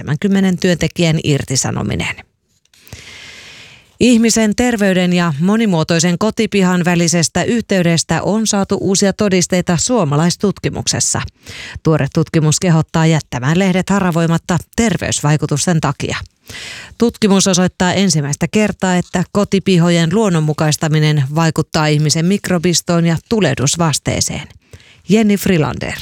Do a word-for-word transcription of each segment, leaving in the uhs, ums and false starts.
seitsemänkymmenen työntekijän irtisanominen. Ihmisen terveyden ja monimuotoisen kotipihan välisestä yhteydestä on saatu uusia todisteita suomalaistutkimuksessa. Tuore tutkimus kehottaa jättämään lehdet haravoimatta terveysvaikutusten takia. Tutkimus osoittaa ensimmäistä kertaa, että kotipihojen luonnonmukaistaminen vaikuttaa ihmisen mikrobistoon ja tulehdusvasteeseen. Jenni Frilander.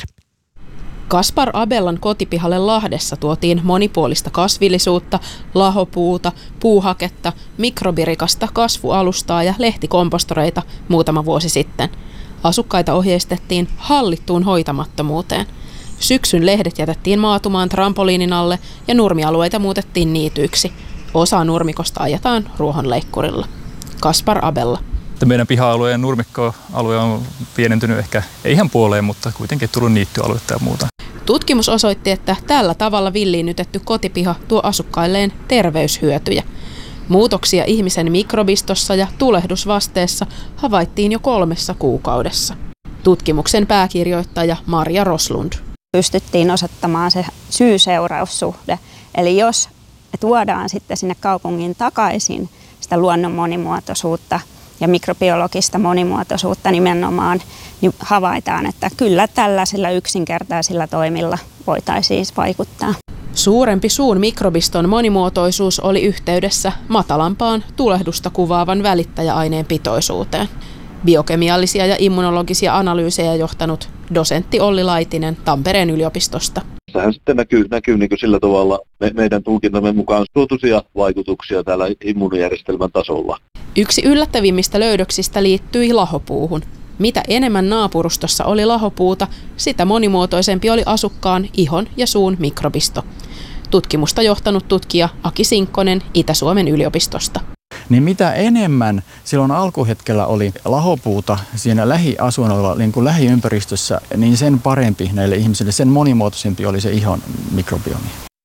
Kaspar Abellan kotipihalle Lahdessa tuotiin monipuolista kasvillisuutta, lahopuuta, puuhaketta, mikrobirikasta kasvualustaa ja lehtikompostoreita muutama vuosi sitten. Asukkaita ohjeistettiin hallittuun hoitamattomuuteen. Syksyn lehdet jätettiin maatumaan trampoliinin alle ja nurmialueita muutettiin niityiksi. Osa nurmikosta ajetaan ruohonleikkurilla. Kaspar Abella. Meidän piha-alue ja nurmikkoalue on pienentynyt ehkä ei ihan puoleen, mutta kuitenkin tullut niittyaluetta ja muuta. Tutkimus osoitti, että tällä tavalla villiinnytetty kotipiha tuo asukkailleen terveyshyötyjä. Muutoksia ihmisen mikrobistossa ja tulehdusvasteessa havaittiin jo kolmessa kuukaudessa. Tutkimuksen pääkirjoittaja Marja Roslund. Pystyttiin osoittamaan se syy-seuraussuhde. Eli jos tuodaan sitten sinne kaupungin takaisin sitä luonnon monimuotoisuutta ja mikrobiologista monimuotoisuutta nimenomaan, niin havaitaan, että kyllä tällaisilla yksinkertaisilla toimilla voitaisiin vaikuttaa. Suurempi suun mikrobiston monimuotoisuus oli yhteydessä matalampaan tulehdusta kuvaavan välittäjäaineen pitoisuuteen. Biokemiallisia ja immunologisia analyysejä johtanut dosentti Olli Laitinen Tampereen yliopistosta. Tähän sitten näkyy, näkyy niin kuin sillä tavalla me, meidän tulkintamme mukaan suotuisia vaikutuksia täällä immuunijärjestelmän tasolla. Yksi yllättävimmistä löydöksistä liittyi lahopuuhun. Mitä enemmän naapurustossa oli lahopuuta, sitä monimuotoisempi oli asukkaan ihon ja suun mikrobisto. Tutkimusta johtanut tutkija Aki Sinkkonen Itä-Suomen yliopistosta. Niin mitä enemmän silloin alkuhetkellä oli lahopuuta siinä lähiasuinnoilla, niin kuin lähiympäristössä, niin sen parempi näille ihmisille, sen monimuotoisempi oli se ihon mikrobiomi.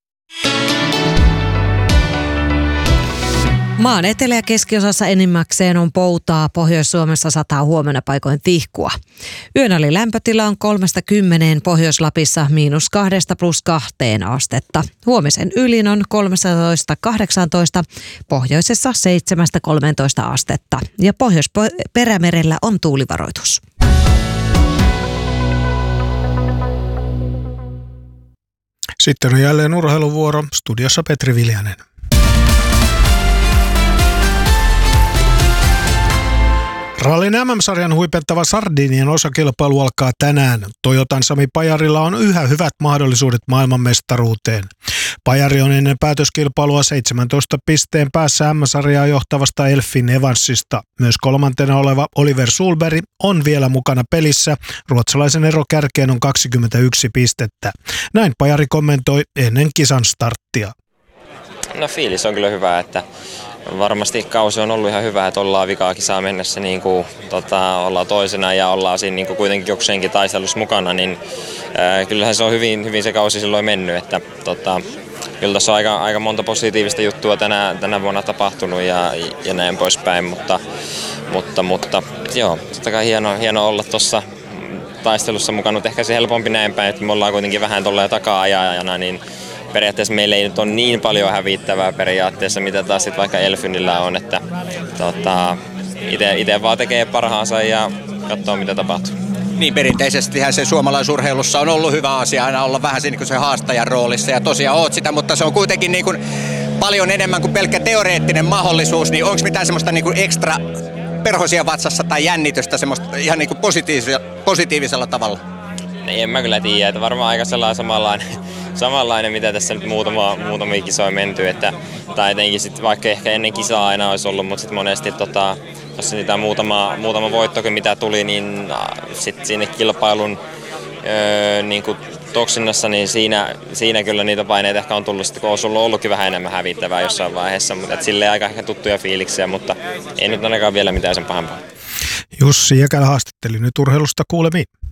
Maan etelä- ja keskiosassa enimmäkseen on poutaa. Pohjois-Suomessa sataa huomenna paikoin tihkua. Yön ali lämpötila on kolmesta kymmeneen, Pohjois-Lapissa miinus kahdesta plus kahteen astetta. Huomisen ylin on kolmetoista kahdeksantoista, pohjoisessa seitsemästä kolmeentoista astetta. Ja Pohjois-Perämerellä on tuulivaroitus. Sitten on jälleen urheiluvuoro. Studiossa Petri Viljanen. Rallin äm äm-sarjan huipenttava Sardinian osakilpailu alkaa tänään. Toyotan Sami Pajarilla on yhä hyvät mahdollisuudet maailmanmestaruuteen. Pajari on ennen päätöskilpailua seitsemäntoista pisteen päässä äm äm-sarjaa johtavasta Elfin Evansista. Myös kolmantena oleva Oliver Sulberg on vielä mukana pelissä. Ruotsalaisen ero kärkeen on kaksikymmentäyksi pistettä. Näin Pajari kommentoi ennen kisan starttia. No fiilis on kyllä hyvä, että varmasti kausi on ollut ihan hyvä, että ollaan vikaa kisaa mennessä, niin kuin, tota, ollaan toisena ja ollaan siinä niin kuin kuitenkin jokseenkin taistelussa mukana, niin ää, kyllähän se on hyvin, hyvin se kausi silloin mennyt, että tota, kyllä tässä on aika, aika monta positiivista juttua tänä, tänä vuonna tapahtunut ja, ja näin poispäin, mutta, mutta, mutta joo, totta kai hieno, hieno olla tuossa taistelussa mukana, mutta ehkä se helpompi näin päin, että me ollaan kuitenkin vähän tolleen takaa-ajajana, niin periaatteessa meillä ei nyt ole niin paljon hävittävää periaatteessa, mitä taas sit vaikka Elfynillä on, että tota, itse vaan tekee parhaansa ja katsoo mitä tapahtuu. Niin perinteisestihän se suomalaisurheilussa on ollut hyvä asia aina olla vähän siinä se haastajan roolissa ja tosiaan oot sitä, mutta se on kuitenkin niin kuin paljon enemmän kuin pelkkä teoreettinen mahdollisuus, niin onko mitään semmoista niin kuin ekstra perhosia vatsassa tai jännitystä semmoista ihan niin kuin positiivisella, positiivisella tavalla? En mä kyllä tiedä, että varmaan aika sellainen samanlainen, samanlainen mitä tässä nyt muutama, muutamia kisoja menty, että, tai etenkin sitten vaikka ehkä ennen kisaa aina olisi ollut, mutta sitten monesti tota, jos niitä muutama, muutama voittokin mitä tuli, niin sitten sinne kilpailun öö, niin kuin toksinnassa, niin siinä, siinä kyllä niitä paineita ehkä on tullut, sit, kun olisi ollutkin vähän enemmän hävittävää jossain vaiheessa, mutta silleen aika ehkä tuttuja fiiliksiä, mutta ei nyt ainakaan vielä mitään sen pahempaa. Jussi Jäkälä haastatteli nyt urheilusta kuulemiin.